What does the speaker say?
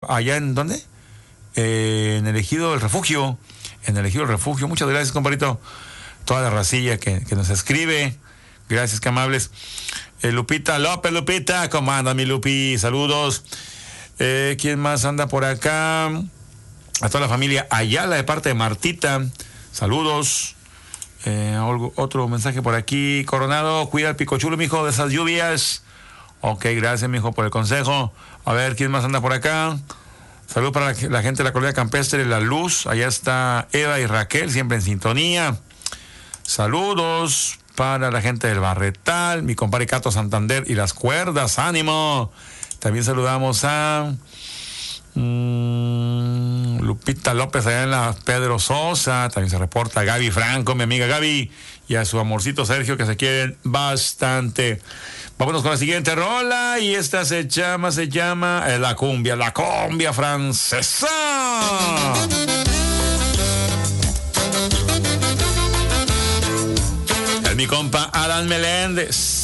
allá en ¿dónde? En el Ejido del Refugio. En el Ejido del Refugio. Muchas gracias, compadrito. Toda la racilla que nos escribe. Gracias, qué amables. Lupita López, Lupita, ¿cómo anda mi Lupi? Saludos. ¿Quién más anda por acá? A toda la familia Ayala de parte de Martita. Saludos. Otro mensaje por aquí. Coronado, cuida el picochulo, mijo, de esas lluvias. Ok, gracias, mijo, por el consejo. A ver, ¿quién más anda por acá? Saludos para la gente de la colonia campestre La Luz. Allá está Eva y Raquel, siempre en sintonía. Saludos para la gente del Barretal, mi compadre Cato Santander y Las Cuerdas, ánimo. También saludamos a Lupita López allá en la Pedro Sosa. También se reporta a Gaby Franco, mi amiga Gaby, y a su amorcito Sergio, que se quieren bastante. Vámonos con la siguiente rola, y esta se llama la cumbia francesa. Es mi compa Adán Meléndez.